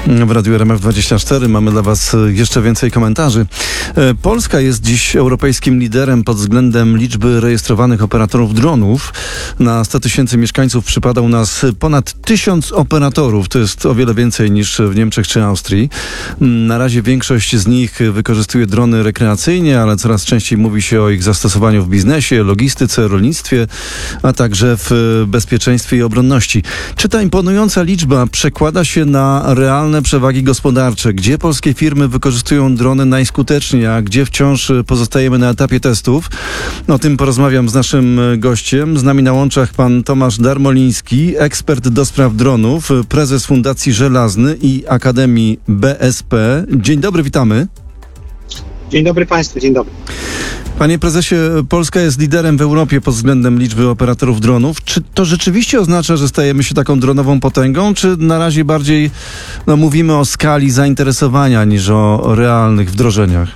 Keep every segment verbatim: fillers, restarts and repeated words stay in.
W Radiu R M F dwadzieścia cztery mamy dla Was jeszcze więcej komentarzy. Polska jest dziś europejskim liderem pod względem liczby rejestrowanych operatorów dronów. Na sto tysięcy mieszkańców przypada u nas ponad tysiąc operatorów. To jest o wiele więcej niż w Niemczech czy Austrii. Na razie większość z nich wykorzystuje drony rekreacyjnie, ale coraz częściej mówi się o ich zastosowaniu w biznesie, logistyce, rolnictwie, a także w bezpieczeństwie i obronności. Czy ta imponująca liczba przekłada się na realne przewagi gospodarcze? Gdzie polskie firmy wykorzystują drony najskuteczniej, a gdzie wciąż pozostajemy na etapie testów? O tym porozmawiam z naszym gościem. Z nami na łączach pan Tomasz Darmoliński, ekspert do spraw dronów, prezes Fundacji Żelazny i Akademii B S P. Dzień dobry, witamy. Dzień dobry Państwu, dzień dobry. Panie prezesie, Polska jest liderem w Europie pod względem liczby operatorów dronów. Czy to rzeczywiście oznacza, że stajemy się taką dronową potęgą, czy na razie bardziej no, mówimy o skali zainteresowania niż o realnych wdrożeniach?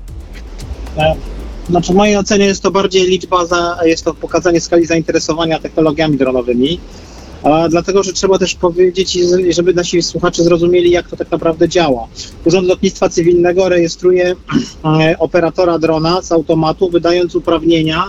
Znaczy w mojej ocenie jest to bardziej liczba, za, jest to pokazanie skali zainteresowania technologiami dronowymi, a dlatego, że trzeba też powiedzieć, żeby nasi słuchacze zrozumieli, jak to tak naprawdę działa. Urząd Lotnictwa Cywilnego rejestruje e, operatora drona z automatu, wydając uprawnienia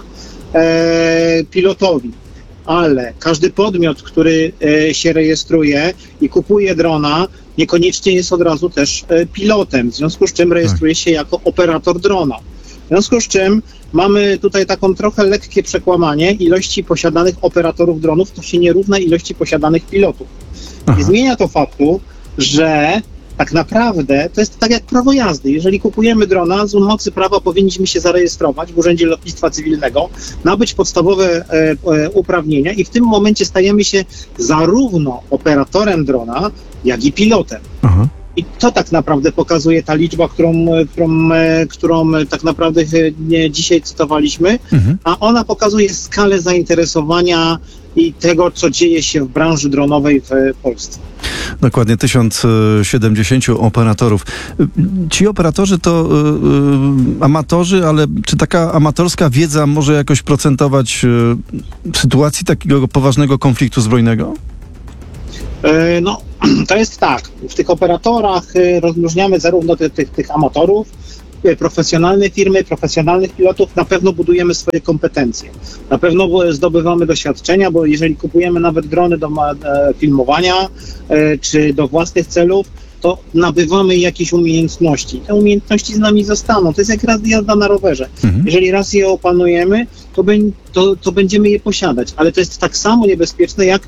e, pilotowi. Ale każdy podmiot, który e, się rejestruje i kupuje drona, niekoniecznie jest od razu też e, pilotem, w związku z czym rejestruje się jako operator drona. W związku z czym mamy tutaj taką trochę lekkie przekłamanie ilości posiadanych operatorów dronów, to się nie równa ilości posiadanych pilotów. Aha. Nie zmienia to faktu, że tak naprawdę to jest tak jak prawo jazdy. Jeżeli kupujemy drona, z mocy prawa powinniśmy się zarejestrować w Urzędzie Lotnictwa Cywilnego, nabyć podstawowe e, e, uprawnienia i w tym momencie stajemy się zarówno operatorem drona, jak i pilotem. Aha. I to tak naprawdę pokazuje ta liczba, którą, którą, którą tak naprawdę dzisiaj cytowaliśmy, mhm. a ona pokazuje skalę zainteresowania i tego, co dzieje się w branży dronowej w Polsce. Dokładnie tysiąc siedemdziesiąt operatorów. Ci operatorzy to y, amatorzy, ale czy taka amatorska wiedza może jakoś procentować y, w sytuacji takiego poważnego konfliktu zbrojnego? Y, no. To jest tak, w tych operatorach rozróżniamy zarówno tych, tych, tych amatorów, profesjonalne firmy, profesjonalnych pilotów, na pewno budujemy swoje kompetencje. Na pewno zdobywamy doświadczenia, bo jeżeli kupujemy nawet drony do filmowania czy do własnych celów, to nabywamy jakieś umiejętności. Te umiejętności z nami zostaną. To jest jak raz jazda na rowerze. Mhm. Jeżeli raz je opanujemy, to, be, to, to będziemy je posiadać. Ale to jest tak samo niebezpieczne jak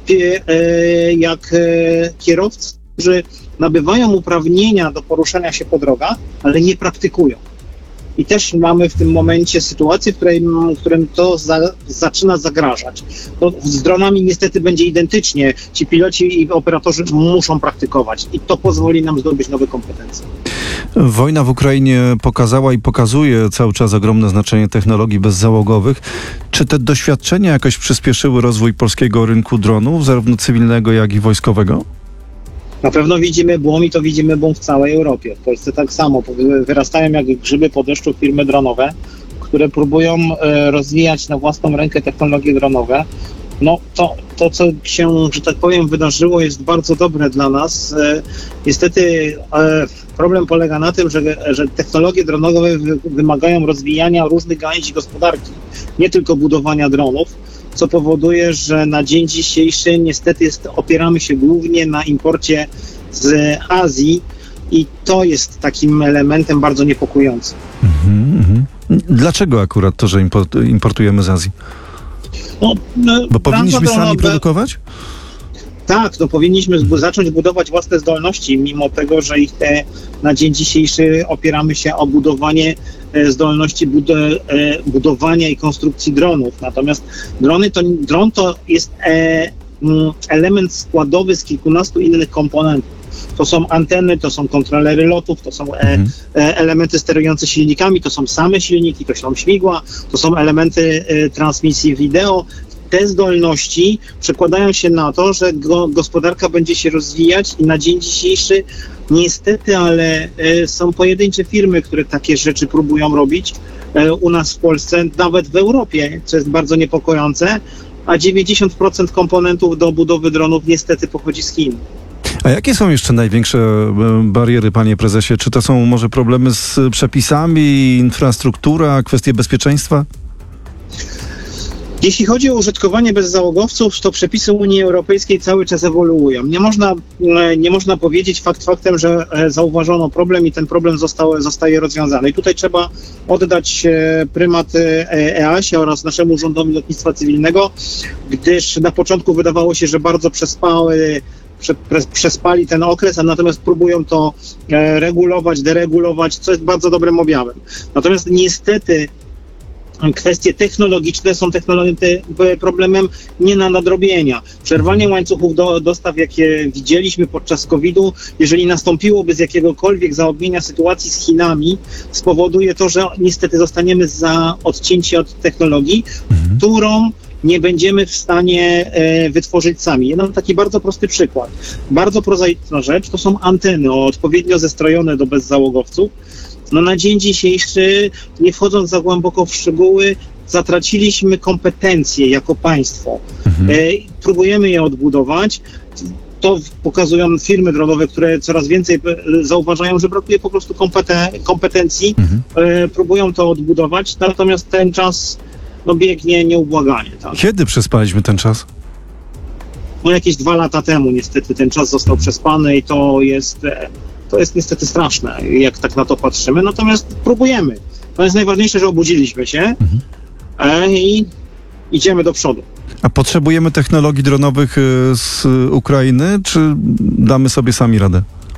jak kierowcy, którzy nabywają uprawnienia do poruszania się po drogach, ale nie praktykują. I też mamy w tym momencie sytuację, w której, w którym to za, zaczyna zagrażać. To z dronami niestety będzie identycznie. Ci piloci i operatorzy muszą praktykować i to pozwoli nam zdobyć nowe kompetencje. Wojna w Ukrainie pokazała i pokazuje cały czas ogromne znaczenie technologii bezzałogowych. Czy te doświadczenia jakoś przyspieszyły rozwój polskiego rynku dronów, zarówno cywilnego, jak i wojskowego? Na pewno widzimy boom i to widzimy boom w całej Europie. W Polsce tak samo. Wyrastają jak grzyby po deszczu firmy dronowe, które próbują rozwijać na własną rękę technologie dronowe. No to, to, co się, że tak powiem, wydarzyło, jest bardzo dobre dla nas. Niestety problem polega na tym, że, że technologie dronowe wymagają rozwijania różnych gałęzi gospodarki, nie tylko budowania dronów, co powoduje, że na dzień dzisiejszy niestety jest, opieramy się głównie na imporcie z Azji i to jest takim elementem bardzo niepokojącym. Mm-hmm. Dlaczego akurat to, że importujemy z Azji? No, no, Bo powinniśmy sami produkować? Tak, no powinniśmy zbu- zacząć budować własne zdolności, mimo tego, że ich te, na dzień dzisiejszy opieramy się o budowanie e, zdolności bud- e, budowania i konstrukcji dronów. Natomiast drony to, dron to jest e, m, element składowy z kilkunastu innych komponentów. To są anteny, to są kontrolery lotów, to są e, mhm. e, elementy sterujące silnikami, to są same silniki, to są śmigła, to są elementy e, transmisji wideo. Te zdolności przekładają się na to, że go, gospodarka będzie się rozwijać i na dzień dzisiejszy niestety, ale e, są pojedyncze firmy, które takie rzeczy próbują robić e, u nas w Polsce, nawet w Europie, co jest bardzo niepokojące, a dziewięćdziesiąt procent komponentów do budowy dronów niestety pochodzi z Chin. A jakie są jeszcze największe bariery, panie prezesie? Czy to są może problemy z przepisami, infrastruktura, kwestie bezpieczeństwa? Jeśli chodzi o użytkowanie bezzałogowców, to przepisy Unii Europejskiej cały czas ewoluują. Nie można, nie można powiedzieć fakt faktem, że zauważono problem i ten problem został, zostaje rozwiązany. I tutaj trzeba oddać prymat E A S ie oraz naszemu Urzędowi Lotnictwa Cywilnego, gdyż na początku wydawało się, że bardzo przespały przespali ten okres, a natomiast próbują to regulować, deregulować, co jest bardzo dobrym objawem. Natomiast niestety kwestie technologiczne są technologi- problemem nie na nadrobienia. Przerwanie łańcuchów do, dostaw, jakie widzieliśmy podczas kowida, jeżeli nastąpiłoby z jakiegokolwiek zaognienia sytuacji z Chinami, spowoduje to, że niestety zostaniemy za odcięci od technologii, mhm. którą nie będziemy w stanie e, wytworzyć sami. Ja dam taki bardzo prosty przykład. Bardzo prozaiczna rzecz to są anteny odpowiednio zestrojone do bezzałogowców. No na dzień dzisiejszy, nie wchodząc za głęboko w szczegóły, zatraciliśmy kompetencje jako państwo. Mhm. E, próbujemy je odbudować. To pokazują firmy dronowe, które coraz więcej zauważają, że brakuje po prostu kompeten- kompetencji. Mhm. E, próbują to odbudować, natomiast ten czas no, biegnie nieubłaganie. Tak? Kiedy przespaliśmy ten czas? No jakieś dwa lata temu niestety ten czas został przespany i to jest... To jest niestety straszne, jak tak na to patrzymy, natomiast próbujemy. To jest najważniejsze, że obudziliśmy się mhm. e, i idziemy do przodu. A potrzebujemy technologii dronowych z Ukrainy, czy damy sobie sami radę?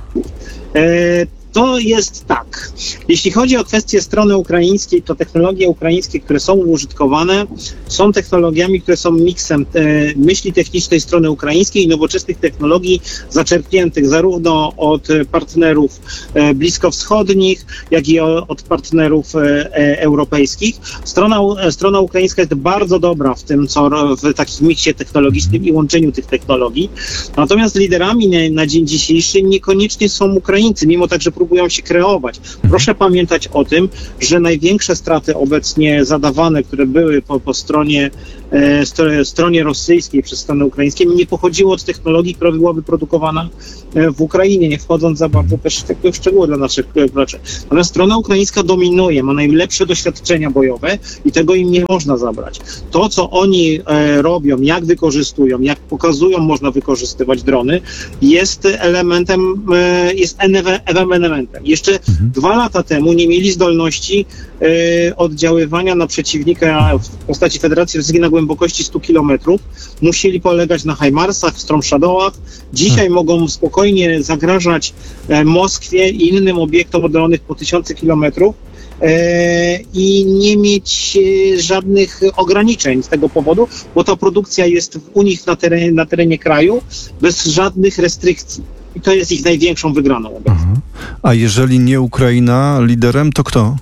E, to jest tak. Jeśli chodzi o kwestię strony ukraińskiej, to technologie ukraińskie, które są użytkowane, są technologiami, które są miksem e, myśli technicznej strony ukraińskiej i nowoczesnych technologii zaczerpniętych zarówno od partnerów e, bliskowschodnich, jak i o, od partnerów e, e, europejskich. Strona, e, strona ukraińska jest bardzo dobra w tym, co w takim miksie technologicznym i łączeniu tych technologii. Natomiast liderami na, na dzień dzisiejszy niekoniecznie są Ukraińcy, mimo tak, że próbują się kreować. Proszę pamiętać o tym, że największe straty obecnie zadawane, które były po, po stronie, e, st- stronie rosyjskiej przez stronę ukraińską, nie pochodziło od technologii, która była wyprodukowana e, w Ukrainie, nie wchodząc za bardzo też w szczegóły dla naszych graczy. Natomiast strona ukraińska dominuje, ma najlepsze doświadczenia bojowe i tego im nie można zabrać. To, co oni e, robią, jak wykorzystują, jak pokazują, można wykorzystywać drony, jest elementem, e, jest elementem. Jeszcze mhm. dwa lata temu nie mieli zdolności e, oddziaływania na przeciwnika w postaci Federacji Rosyjskiej na głębokości stu kilometrów. Musieli polegać na HIMARSach, Storm Shadowach. Dzisiaj hmm. mogą spokojnie zagrażać e, Moskwie i innym obiektom oddalonych po tysiące kilometrów e, i nie mieć e, żadnych ograniczeń z tego powodu, bo ta produkcja jest u nich na terenie, na terenie kraju bez żadnych restrykcji. I to jest ich największą wygraną obecnie. Mhm. A jeżeli nie Ukraina liderem, to kto?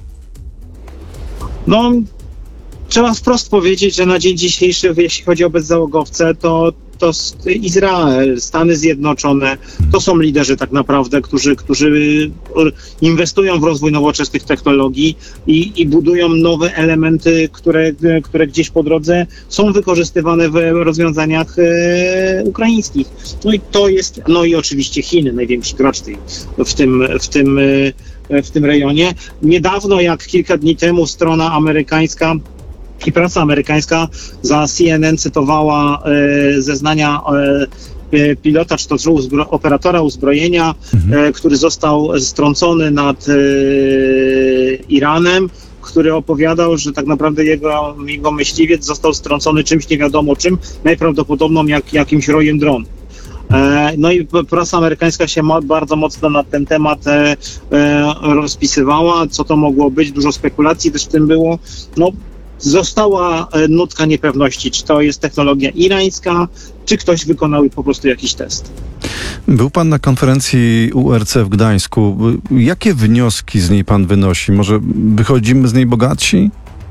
No, trzeba wprost powiedzieć, że na dzień dzisiejszy, jeśli chodzi o bezzałogowce, to, to Izrael, Stany Zjednoczone, to są liderzy tak naprawdę, którzy, którzy inwestują w rozwój nowoczesnych technologii i, i budują nowe elementy, które, które gdzieś po drodze są wykorzystywane w rozwiązaniach e, ukraińskich. No i to jest, no i oczywiście Chiny, największy gracz tej, w tym, w tym, w tym rejonie. Niedawno, jak kilka dni temu, strona amerykańska i prasa amerykańska za C N N cytowała e, zeznania e, pilota, czy to uzbro- operatora uzbrojenia, mhm. e, który został strącony nad e, Iranem, który opowiadał, że tak naprawdę jego, jego myśliwiec został strącony czymś nie wiadomo czym, najprawdopodobniej jak, jakimś rojem dronu. No i prasa amerykańska się bardzo mocno na ten temat e, e, rozpisywała, co to mogło być, dużo spekulacji też w tym było. No, została nutka niepewności, czy to jest technologia irańska, czy ktoś wykonał po prostu jakiś test. Był pan na konferencji U R C w Gdańsku. Jakie wnioski z niej pan wynosi? Może wychodzimy z niej bogatsi?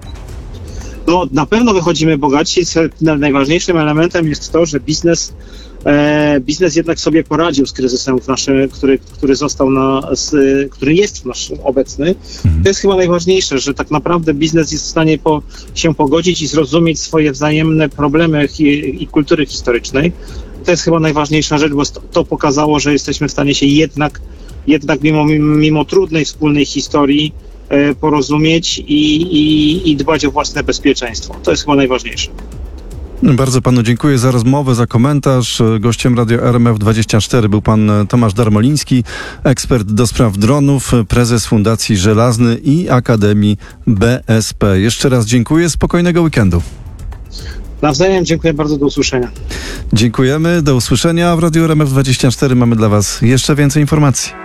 No, na pewno wychodzimy bogatsi. Najważniejszym elementem jest to, że biznes E, biznes jednak sobie poradził z kryzysem, w naszym, który, który został na, z, który jest w naszym obecny. To jest chyba najważniejsze, że tak naprawdę biznes jest w stanie po, się pogodzić i zrozumieć swoje wzajemne problemy i, i kultury historycznej. To jest chyba najważniejsza rzecz, bo to pokazało, że jesteśmy w stanie się jednak, jednak mimo, mimo trudnej wspólnej historii porozumieć i, i, i dbać o własne bezpieczeństwo. To jest chyba najważniejsze. Bardzo panu dziękuję za rozmowę, za komentarz. Gościem Radio R M F dwadzieścia cztery był pan Tomasz Darmoliński, ekspert do spraw dronów, prezes Fundacji Żelazny i Akademii B S P. Jeszcze raz dziękuję, spokojnego weekendu. Nawzajem dziękuję bardzo, do usłyszenia. Dziękujemy, do usłyszenia. W Radio R M F dwadzieścia cztery mamy dla was jeszcze więcej informacji.